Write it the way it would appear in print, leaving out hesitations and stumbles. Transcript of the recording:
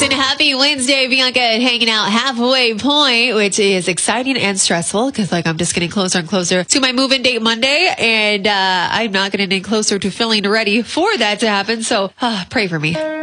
and happy Wednesday. Bianca hanging out halfway point, which is exciting and stressful because I'm just getting closer and closer to my move-in date Monday, and I'm not getting any closer to feeling ready for that to happen. So pray for me.